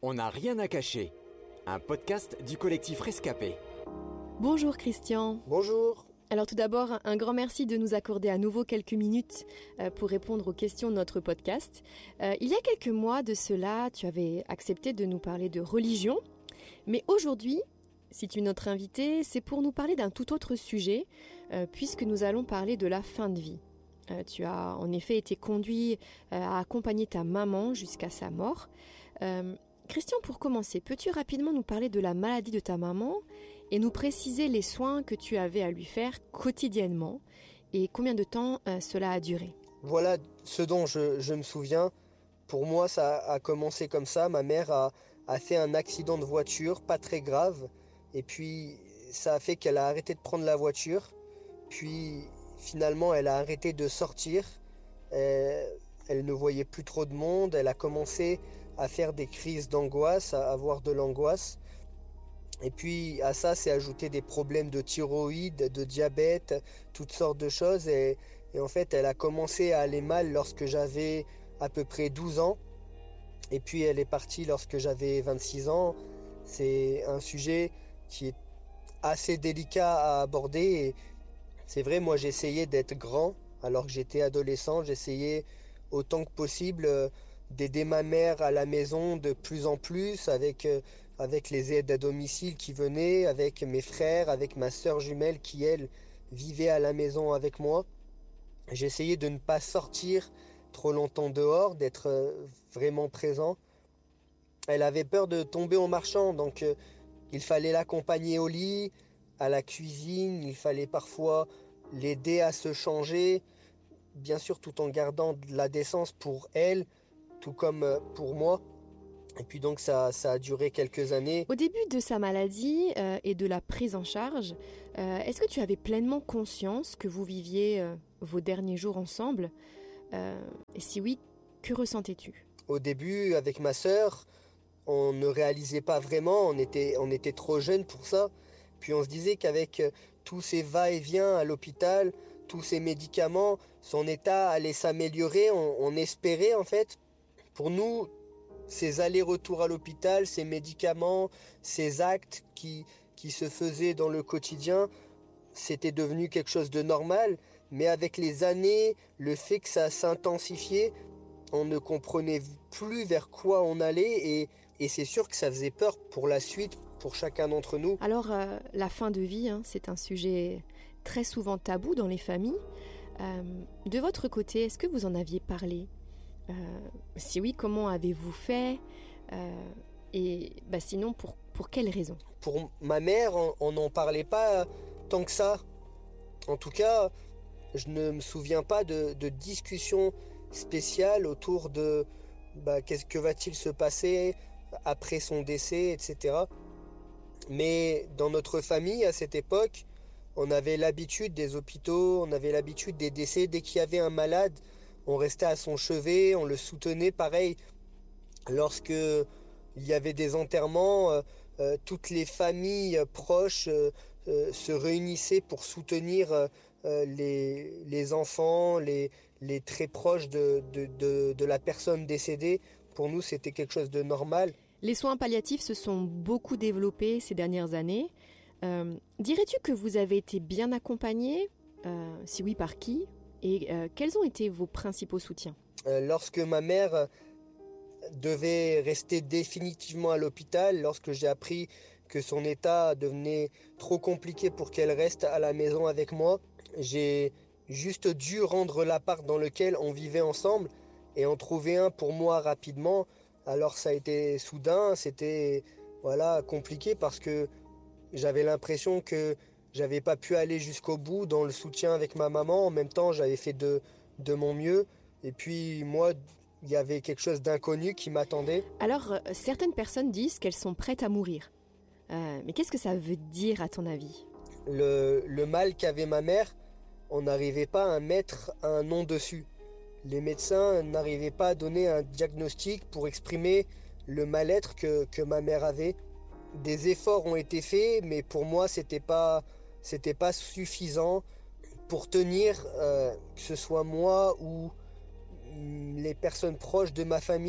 On n'a rien à cacher, un podcast du collectif Rescapé. Bonjour Christian. Bonjour. Alors tout d'abord, un grand merci de nous accorder à nouveau quelques minutes pour répondre aux questions de notre podcast. Il y a quelques mois de cela, tu avais accepté de nous parler de religion, mais aujourd'hui, si tu es notre invité, c'est pour nous parler d'un tout autre sujet, puisque nous allons parler de la fin de vie. Tu as en effet été conduit à accompagner ta maman jusqu'à sa mort. Christian, pour commencer, peux-tu rapidement nous parler de la maladie de ta maman et nous préciser les soins que tu avais à lui faire quotidiennement et combien de temps cela a duré? Voilà ce dont je me souviens. Pour moi, ça a commencé comme ça. Ma mère a fait un accident de voiture, pas très grave. Et puis, ça a fait qu'elle a arrêté de prendre la voiture. Puis, finalement, elle a arrêté de sortir. Elle ne voyait plus trop de monde. Elle a commencé à faire des crises d'angoisse, à avoir de l'angoisse. Et puis à ça, c'est ajouté des problèmes de thyroïde, de diabète, toutes sortes de choses. Et en fait, elle a commencé à aller mal lorsque j'avais à peu près 12 ans. Et puis elle est partie lorsque j'avais 26 ans. C'est un sujet qui est assez délicat à aborder. Et c'est vrai, moi j'essayais d'être grand alors que j'étais adolescent. J'essayais autant que possible d'aider ma mère à la maison de plus en plus avec les aides à domicile qui venaient, avec mes frères, avec ma sœur jumelle qui, elle, vivait à la maison avec moi. J'essayais de ne pas sortir trop longtemps dehors, d'être vraiment présent. Elle avait peur de tomber en marchant, donc il fallait l'accompagner au lit, à la cuisine, il fallait parfois l'aider à se changer, bien sûr tout en gardant de la décence pour elle, tout comme pour moi. Et puis donc ça a duré quelques années. Au début de sa maladie et de la prise en charge, est-ce que tu avais pleinement conscience que vous viviez vos derniers jours ensemble et si oui, que ressentais-tu? Au début, avec ma sœur, on ne réalisait pas vraiment, on était trop jeunes pour ça. Puis on se disait qu'avec tous ces va-et-vient à l'hôpital, tous ces médicaments, son état allait s'améliorer, on espérait en fait. Pour nous, ces allers-retours à l'hôpital, ces médicaments, ces actes qui se faisaient dans le quotidien, c'était devenu quelque chose de normal. Mais avec les années, le fait que ça s'intensifiait, on ne comprenait plus vers quoi on allait et c'est sûr que ça faisait peur pour la suite, pour chacun d'entre nous. Alors, la fin de vie, c'est un sujet très souvent tabou dans les familles. De votre côté, est-ce que vous en aviez parlé ? Si oui, comment avez-vous fait et sinon, pour quelles raisons? Pour ma mère, on n'en parlait pas tant que ça. En tout cas, je ne me souviens pas de discussion spéciale autour de qu'est-ce que va-t-il se passer après son décès, etc. Mais dans notre famille, à cette époque, on avait l'habitude des hôpitaux, on avait l'habitude des décès. Dès qu'il y avait un malade, on restait à son chevet, on le soutenait. Pareil, lorsque il y avait des enterrements, toutes les familles proches se réunissaient pour soutenir les enfants, les très proches de la personne décédée. Pour nous, c'était quelque chose de normal. Les soins palliatifs se sont beaucoup développés ces dernières années. Dirais-tu que vous avez été bien accompagné? Si oui, par qui? Et quels ont été vos principaux soutiens? Lorsque ma mère devait rester définitivement à l'hôpital, lorsque j'ai appris que son état devenait trop compliqué pour qu'elle reste à la maison avec moi, j'ai juste dû rendre l'appart dans lequel on vivait ensemble et en trouver un pour moi rapidement. Alors ça a été soudain, c'était compliqué parce que j'avais l'impression que j'avais pas pu aller jusqu'au bout dans le soutien avec ma maman. En même temps, j'avais fait de mon mieux. Et puis moi, il y avait quelque chose d'inconnu qui m'attendait. Alors, certaines personnes disent qu'elles sont prêtes à mourir. Mais qu'est-ce que ça veut dire à ton avis? Le mal qu'avait ma mère, on n'arrivait pas à mettre un nom dessus. Les médecins n'arrivaient pas à donner un diagnostic pour exprimer le mal-être que ma mère avait. Des efforts ont été faits, mais pour moi, c'était pas suffisant pour tenir, que ce soit moi ou les personnes proches de ma famille,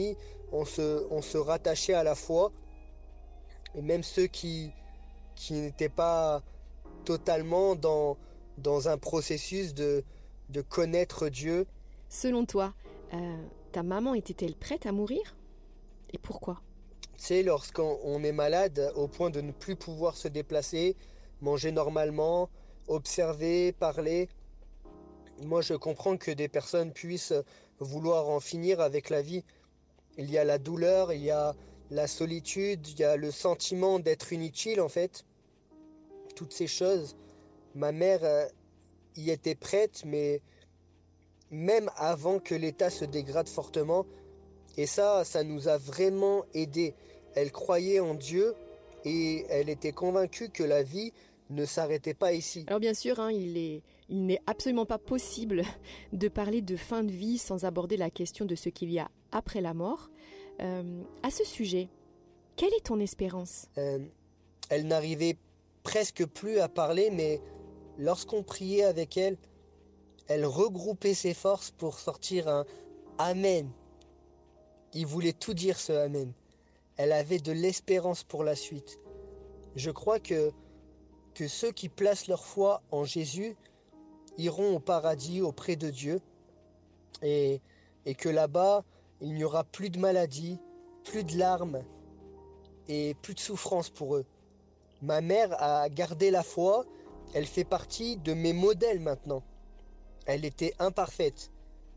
on se rattachait à la foi. Et même ceux qui n'étaient pas totalement dans un processus de connaître Dieu. Selon toi, ta maman était-elle prête à mourir? Et pourquoi? Tu sais, lorsqu'on est malade au point de ne plus pouvoir se déplacer, manger normalement, observer, parler, moi je comprends que des personnes puissent vouloir en finir avec la vie. Il y a la douleur, il y a la solitude, il y a le sentiment d'être inutile en fait. Toutes ces choses, ma mère y était prête, mais même avant que l'état se dégrade fortement. Et ça nous a vraiment aidés. Elle croyait en Dieu et elle était convaincue que la vie ne s'arrêtait pas ici. Alors bien sûr, il n'est absolument pas possible de parler de fin de vie sans aborder la question de ce qu'il y a après la mort. À ce sujet, quelle est ton espérance? Elle n'arrivait presque plus à parler, mais lorsqu'on priait avec elle, elle regroupait ses forces pour sortir un « Amen ». Il voulait tout dire ce Amen. Elle avait de l'espérance pour la suite. Je crois que ceux qui placent leur foi en Jésus iront au paradis auprès de Dieu et que là-bas, il n'y aura plus de maladies, plus de larmes et plus de souffrance pour eux. Ma mère a gardé la foi, elle fait partie de mes modèles maintenant. Elle était imparfaite,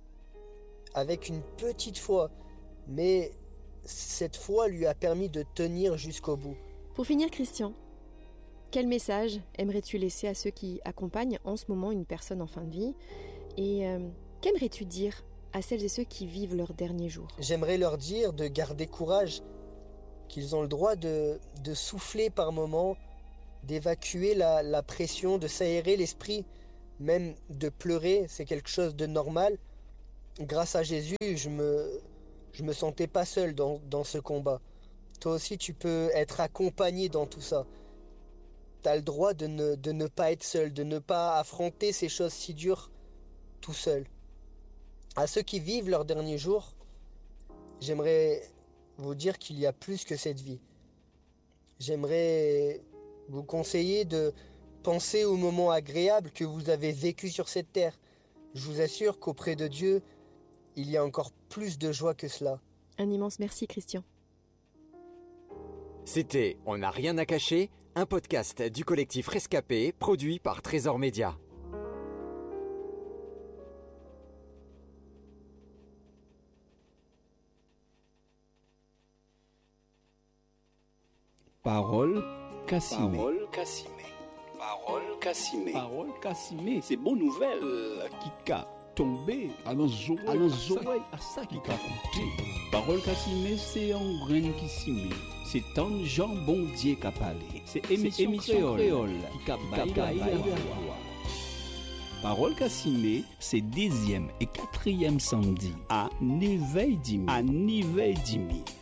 avec une petite foi, mais cette foi lui a permis de tenir jusqu'au bout. Pour finir, Christian, quel message aimerais-tu laisser à ceux qui accompagnent en ce moment une personne en fin de vie? Et qu'aimerais-tu dire à celles et ceux qui vivent leurs derniers jours? J'aimerais leur dire de garder courage, qu'ils ont le droit de souffler par moments, d'évacuer la pression, de s'aérer l'esprit, même de pleurer, c'est quelque chose de normal. Grâce à Jésus, je me sentais pas seul dans ce combat. Toi aussi, tu peux être accompagné dans tout ça. Tu as le droit de ne pas être seul, de ne pas affronter ces choses si dures tout seul. À ceux qui vivent leurs derniers jours, j'aimerais vous dire qu'il y a plus que cette vie. J'aimerais vous conseiller de penser aux moments agréables que vous avez vécus sur cette terre. Je vous assure qu'auprès de Dieu, il y a encore plus de joie que cela. Un immense merci, Christian. C'était On n'a rien à cacher, un podcast du collectif Rescapé, produit par Trésor Média. Parole Cassimé. Parole Cassimé. Parole Cassimé. Parole Cassimé. C'est bonne nouvelle qui a tombé à nos oreilles, à ça qui a coûté. Parole Cassimé, c'est un grain qui s'imé. C'est un Jean bon Dieu qui a parlé. C'est émission créole qui a baillé. Parole Cassimé, c'est 2e et 4e samedi à 9h30.